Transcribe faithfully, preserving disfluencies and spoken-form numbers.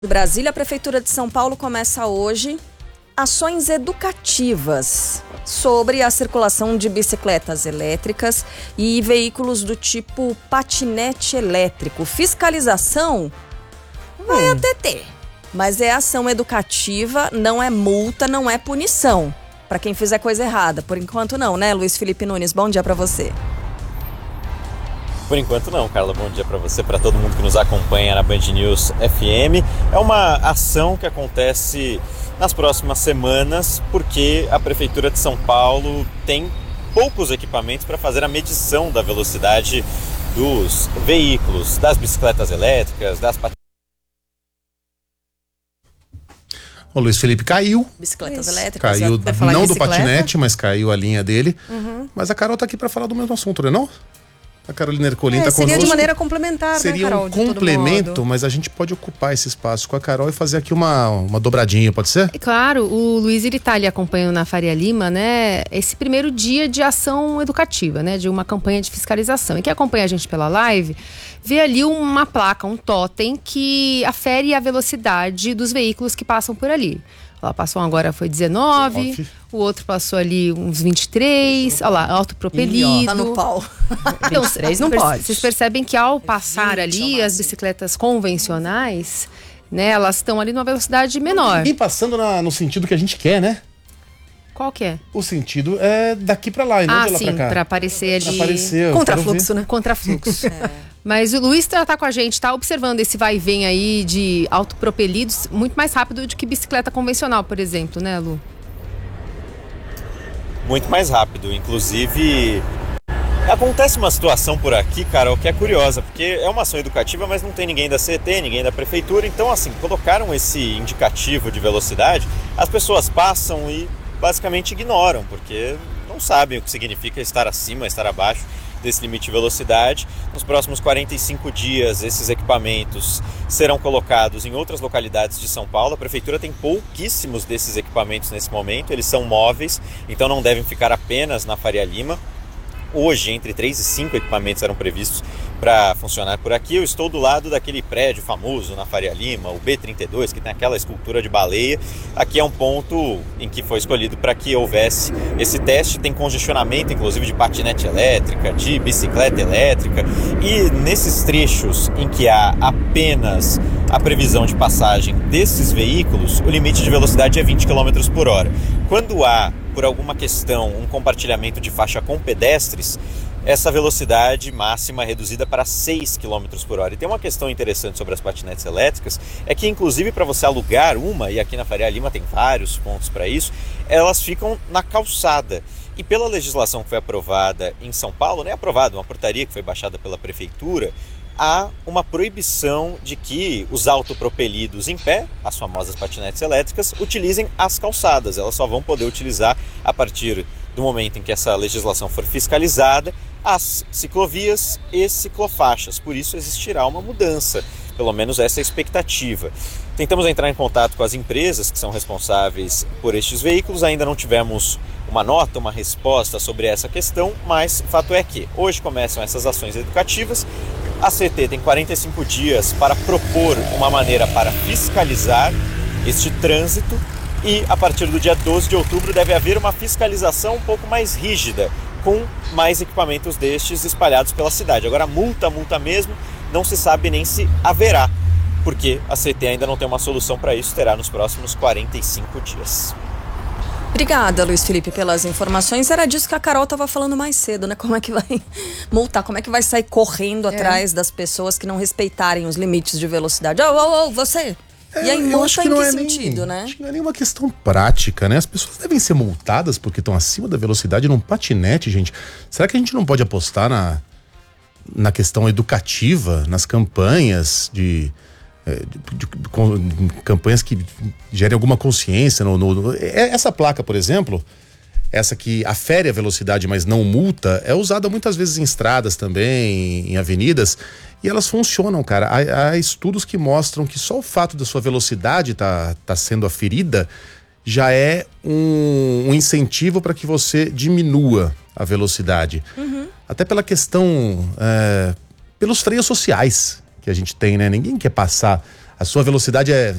Brasília, a Prefeitura de São Paulo começa hoje ações educativas sobre a circulação de bicicletas elétricas e veículos do tipo patinete elétrico. Fiscalização vai hum. até ter, mas é ação educativa, não é multa, não é punição para quem fizer coisa errada. Por enquanto não, né, Luiz Felipe Nunes? Bom dia para você. Por enquanto não, Carla. Bom dia para você, para todo mundo que nos acompanha na Band News F M. É uma ação que acontece nas próximas semanas porque a Prefeitura de São Paulo tem poucos equipamentos para fazer a medição da velocidade dos veículos, das bicicletas elétricas, das patinetes. O Luiz Felipe caiu. Bicicletas Isso. elétricas. Caiu, não do bicicleta. patinete, mas caiu a linha dele. Uhum. Mas a Carol tá aqui para falar do mesmo assunto, né não? A Carolina Ercolim é, tá seria conosco. de maneira complementar, Seria né, Carol? um complemento, mas a gente pode ocupar esse espaço com a Carol e fazer aqui uma, uma dobradinha, pode ser? Claro, o Luiz ele tá ali acompanhando na Faria Lima, né, esse primeiro dia de ação educativa, né, de uma campanha de fiscalização. E quem acompanha a gente pela live, vê ali uma placa, um totem que afere a velocidade dos veículos que passam por ali. Ela passou agora, foi dezenove, dezenove, o outro passou ali uns vinte e três, olha lá, autopropelido. Tá no pau. Então, vinte e três não pode. Vocês percebem que ao passar ali as bicicletas convencionais, né, elas estão ali numa velocidade menor. E passando na, no sentido que a gente quer, né? Qual que é? O sentido é daqui pra lá e não ah, de lá sim, pra cá. pra aparecer ali. Pra aparecer, contrafluxo, né? Contrafluxo. É. Mas o Luiz tá, tá com a gente, tá observando esse vai e vem aí de autopropelidos muito mais rápido do que bicicleta convencional, por exemplo, né, Lu? Muito mais rápido. Inclusive, acontece uma situação por aqui, Carol, que é curiosa, porque é uma ação educativa, mas não tem ninguém da C E T, ninguém da Prefeitura. Então, assim, colocaram esse indicativo de velocidade, as pessoas passam e basicamente ignoram, porque não sabem o que significa estar acima, estar abaixo desse limite de velocidade. Nos próximos quarenta e cinco dias, esses equipamentos serão colocados em outras localidades de São Paulo. A Prefeitura tem pouquíssimos desses equipamentos nesse momento, eles são móveis, então não devem ficar apenas na Faria Lima. Hoje, entre três e cinco equipamentos eram previstos para funcionar por aqui. Eu estou do lado daquele prédio famoso na Faria Lima, o B trinta e dois, que tem aquela escultura de baleia. Aqui é um ponto em que foi escolhido para que houvesse esse teste. Tem congestionamento, inclusive, de patinete elétrica, de bicicleta elétrica. E nesses trechos em que há apenas a previsão de passagem desses veículos, o limite de velocidade é vinte quilômetros por hora. Quando há, por alguma questão, um compartilhamento de faixa com pedestres, essa velocidade máxima é reduzida para seis quilômetros por hora. E tem uma questão interessante sobre as patinetes elétricas, é que inclusive para você alugar uma, e aqui na Faria Lima tem vários pontos para isso, elas ficam na calçada. E pela legislação que foi aprovada em São Paulo, né, aprovada, uma portaria que foi baixada pela Prefeitura, há uma proibição de que os autopropelidos em pé, as famosas patinetes elétricas, utilizem as calçadas. Elas só vão poder utilizar, a partir do momento em que essa legislação for fiscalizada, as ciclovias e ciclofaixas. Por isso existirá uma mudança, pelo menos essa é a expectativa. Tentamos entrar em contato com as empresas que são responsáveis por estes veículos, ainda não tivemos uma nota, uma resposta sobre essa questão, mas fato é que hoje começam essas ações educativas. A C E T tem quarenta e cinco dias para propor uma maneira para fiscalizar este trânsito e a partir do dia doze de outubro deve haver uma fiscalização um pouco mais rígida, com mais equipamentos destes espalhados pela cidade. Agora, multa, multa mesmo, não se sabe nem se haverá, porque a C E T ainda não tem uma solução para isso, terá nos próximos quarenta e cinco dias. Obrigada, Luiz Felipe, pelas informações. Era disso que a Carol estava falando mais cedo, né? Como é que vai multar? Como é que vai sair correndo é. atrás das pessoas que não respeitarem os limites de velocidade? Ô, ô, ô, você! É, e aí, multa em que é sentido, nem, né? Acho que não é nenhuma questão prática, né? As pessoas devem ser multadas porque estão acima da velocidade num patinete, gente. Será que a gente não pode apostar na, na questão educativa, nas campanhas de... De, de, de, de campanhas que gerem alguma consciência no, no, essa placa, por exemplo, essa que afere a velocidade, mas não multa, é usada muitas vezes em estradas também, em avenidas, e elas funcionam, cara. Há, há estudos que mostram que só o fato da sua velocidade tá, tá sendo aferida já é um, um incentivo para que você diminua a velocidade. Uhum. Até pela questão, é, pelos freios sociais que a gente tem, né? Ninguém quer passar a sua velocidade é